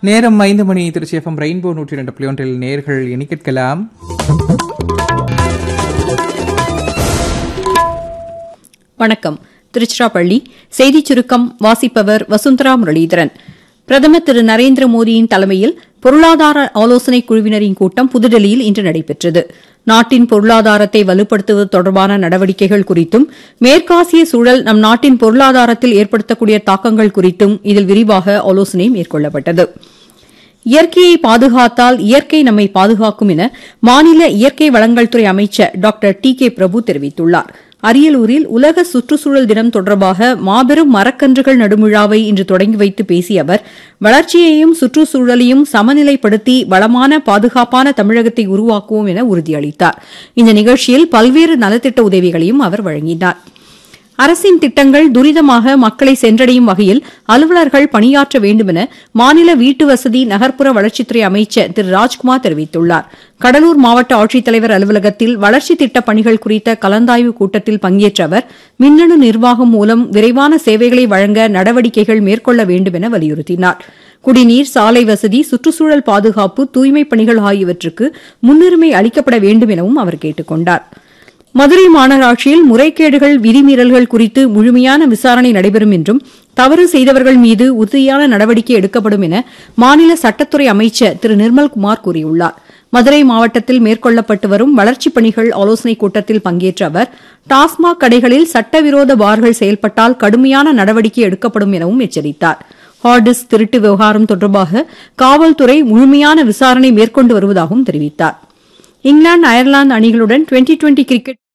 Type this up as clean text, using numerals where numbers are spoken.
நேரம் 5 மணி. Trichy FM rainbow 102.1 நேர்கள் எண்ணி கேட்கலாம். வணக்கம். திருச்சிராப்பள்ளி செய்திச் சுருக்கம் வாசிப்பவர் வசுந்தரா முரளிதரன். பிரதமர் திரு நரேந்திர மோடியின் தலைமையில் பொருளாதார ஆலோசனைக் குழுவினரின் கூட்டம் புதுடெல்லியில் இன்று நடைபெற்றது. நாட்டின் பொருளாதாரத்தை வலுப்படுத்துவது தொடர்பான நடவடிக்கைகள் குறித்தும் மேற்காசிய சூழல் நம் நாட்டின் பொருளாதாரத்தில் ஏற்படுத்தக்கூடிய தாக்கங்கள் குறித்தும் இதில் விரிவாக ஆலோசனை மேற்கொள்ளப்பட்டது. இயற்கையை பாதுகாத்தால் இயற்கை நம்மை பாதுகாக்கும் என மாநில இயற்கை வளங்கள் துறை அமைச்சர் டாக்டர் டி.கே. பிரபு தெரிவித்துள்ளார். அரியலூரில் உலக சுற்றுச்சூழல் தினம் தொடர்பாக மாபெரும் மரக்கன்றுகள் நடும் விழாவை இன்று தொடங்கி வைத்து பேசிய அவர், வளர்ச்சியையும் சுற்றுச்சூழலையும் சமநிலைப்படுத்தி வளமான பாதுகாப்பான தமிழகத்தை உருவாக்குவோம் என உறுதியளித்தார். இந்த நிகழ்ச்சியில் பல்வேறு நலத்திட்ட உதவிகளையும் அவர் வழங்கினார். அரசின் திட்டங்கள் துரிதமாக மக்களை சென்றடையும் வகையில் அலுவலர்கள் பணியாற்ற வேண்டும் என மாநில வீட்டுவசதி நகர்ப்புற வளர்ச்சித்துறை அமைச்சர் திரு ராஜ்குமார் தெரிவித்துள்ளார். கடலூர் மாவட்ட ஆட்சித்தலைவர் அலுவலகத்தில் வளர்ச்சித் திட்டப் பணிகள் குறித்த கலந்தாய்வு கூட்டத்தில் பங்கேற்ற அவர், மின்னணு நிர்வாகம் மூலம் விரைவான சேவைகளை வழங்க நடவடிக்கைகள் மேற்கொள்ள வேண்டும் என வலியுறுத்தினார். குடிநீர், சாலை வசதி, சுற்றுச்சூழல் பாதுகாப்பு, தூய்மைப் பணிகள் ஆகியவற்றுக்கு முன்னுரிமை அளிக்கப்பட வேண்டும் எனவும் அவர் கேட்டுக் கொண்டார். மதுரை மாநகராட்சியில் முறைகேடுகள், விதிமீறல்கள் குறித்து முழுமையான விசாரணை நடைபெறும் என்றும் தவறு செய்தவர்கள் மீது உறுதியான நடவடிக்கை எடுக்கப்படும் என மாநில சட்டத்துறை அமைச்சர் திரு நிர்மல்குமார் கூறியுள்ளார். மதுரை மாவட்டத்தில் மேற்கொள்ளப்பட்டு வரும் வளர்ச்சிப் பணிகள் ஆலோசனைக் கூட்டத்தில் பங்கேற்ற அவர், டாஸ்மாக் கடைகளில் சட்டவிரோத பார்கள் செயல்பட்டால் கடுமையான நடவடிக்கை எடுக்கப்படும் எனவும் எச்சரித்தார். ஹார்டிஸ்க் திருட்டு விவகாரம் தொடர்பாக காவல்துறை முழுமையான விசாரணை மேற்கொண்டு வருவதாகவும் தெரிவித்தார். England, Ireland அணிகளுடன் twenty cricket